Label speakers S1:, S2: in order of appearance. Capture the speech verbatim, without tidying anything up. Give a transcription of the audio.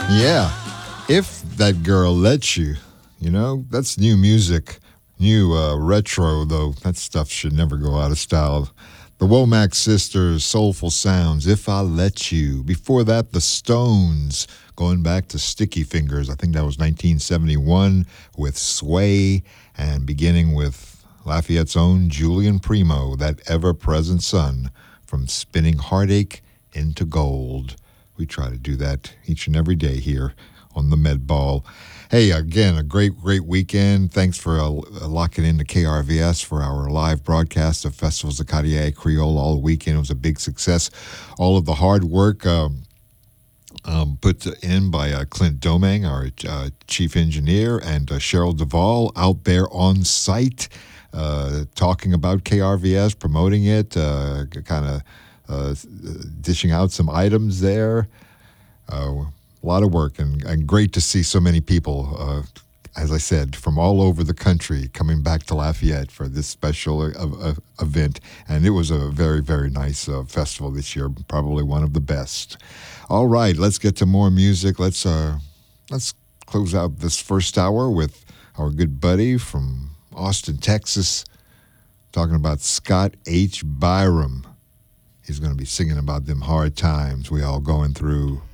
S1: Yeah, if that girl lets you, you know, that's new music, new uh, retro, though. That stuff should never go out of style. The Womack Sisters, Soulful Sounds, If I Let You. Before that, The Stones, going back to Sticky Fingers. I think that was nineteen seventy-one with Sway, and beginning with Lafayette's own Julian Primo, That Ever-Present Sun, from Spinning Heartache into Gold. We try to do that each and every day here on the Med Ball. Hey, again, a great, great weekend. Thanks for uh, locking into K R V S for our live broadcast of Festivals of Cartier Creole all weekend. It was a big success. All of the hard work um, um, put in by uh, Clint Domang, our uh, chief engineer, and uh, Cheryl Duvall out there on site uh, talking about K R V S, promoting it, uh, kind of uh, dishing out some items there. Uh, a lot of work, and, and great to see so many people, uh, as I said, from all over the country coming back to Lafayette for this special uh, uh, event. And it was a very, very nice uh, festival this year, probably one of the best. All right, let's get to more music. Let's uh, let's close out this first hour with our good buddy from Austin, Texas, talking about Scott H. Byram. He's going to be singing about them hard times we all going through.